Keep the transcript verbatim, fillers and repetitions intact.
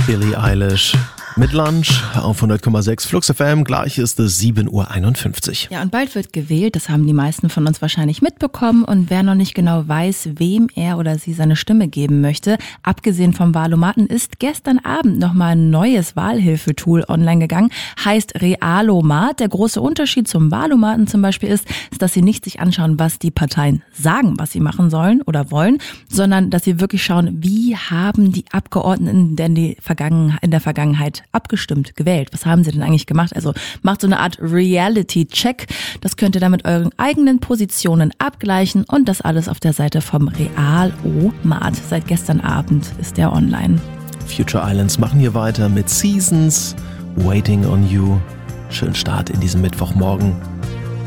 Billie Eilish mit Lunch auf hundert Komma sechs Flux F M. Gleich ist es sieben Uhr einundfünfzig. Ja, und bald wird gewählt. Das haben die meisten von uns wahrscheinlich mitbekommen. Und wer noch nicht genau weiß, wem er oder sie seine Stimme geben möchte, abgesehen vom Wahlomaten, ist gestern Abend nochmal ein neues Wahlhilfetool online gegangen. Heißt Realomat. Der große Unterschied zum Wahlomaten zum Beispiel ist, ist, dass sie nicht sich anschauen, was die Parteien sagen, was sie machen sollen oder wollen, sondern dass sie wirklich schauen, wie haben die Abgeordneten denn die Vergangen- in der Vergangenheit abgestimmt, gewählt. Was haben sie denn eigentlich gemacht? Also macht so eine Art Reality-Check. Das könnt ihr dann mit euren eigenen Positionen abgleichen und das alles auf der Seite vom Realomat. Seit gestern Abend ist der online. Future Islands machen hier weiter mit Seasons, Waiting on You. Schönen Start in diesem Mittwochmorgen.